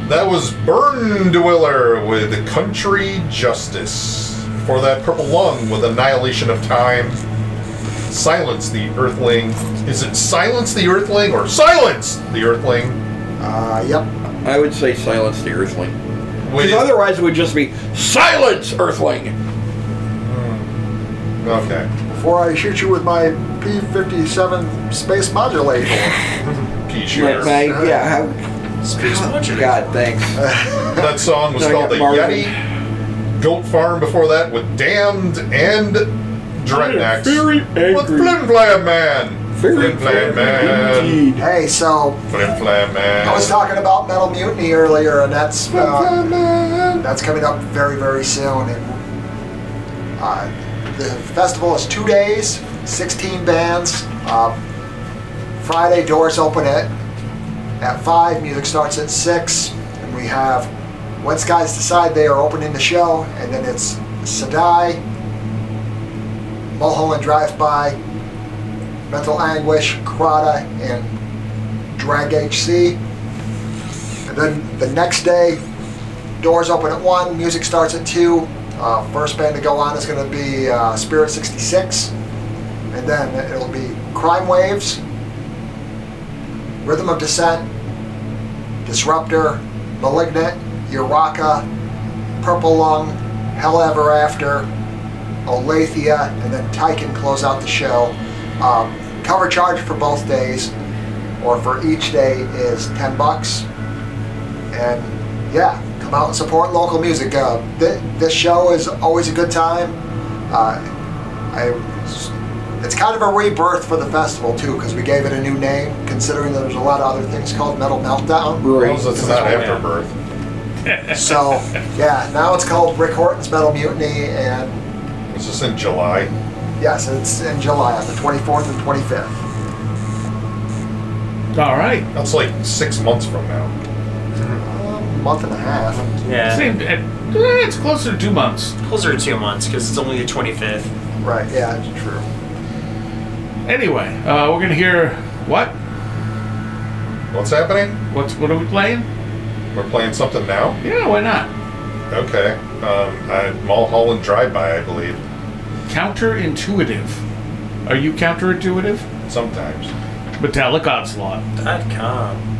That was Burn Dweller with Country Justice. For that, Purple Lung with Annihilation of Time. Silence the Earthling. Is it Silence the Earthling or Silence the Earthling? Yep. I would say Silence the Earthling. With, Because otherwise it would just be Silence Earthling! okay. Before I shoot you with my P-57 space modulator. Pea shooter. Space Modulator. God, thanks. That song was Now I called got The Marvin. Yeti. Goat Farm before that with Damned and Dreadnoughts. Very angry. With Flim Flam Man. Very Flim Flam Man. indeed. Hey, so Flim Flam Man. I was talking about Metal Mutiny earlier, and that's Flim Flam Man. that's coming up very, very soon. And the festival is 2 days, 16 bands. Friday, doors open at 5, music starts at 6, and we have Once Guys Decide they are opening the show, and then it's Sadai, Mulholland Drive-By, Mental Anguish, Karada, and Drag HC. And then the next day, doors open at 1, music starts at 2. First band to go on is going to be Spirit 66, and then it'll be Crime Waves, Rhythm of Descent, Disruptor, Malignant, Uraka, Purple Lung, Hell Ever After, Olathia, and then Tyken close out the show. Cover charge for both days, or for each day, is $10. And yeah, come out and support local music. This show is always a good time. It's kind of a rebirth for the festival too, because we gave it a new name, considering that there's a lot of other things called Metal Meltdown. Right. It's not Afterbirth. So yeah, now it's called Rick Horton's Metal Mutiny, and Is this in July? yes, it's in July on the 24th and 25th. All right. That's like 6 months from now. Month and a half. Yeah. It's closer to 2 months. Closer to 2 months because it's only the 25th. Right, yeah, it's true. Anyway, we're gonna hear what? What's happening? What are we playing? We're playing something now? Yeah, why not? Okay. Mulholland Drive-By, I believe. Counterintuitive. Are you counterintuitive? Sometimes. Metallic Onslaught. .com.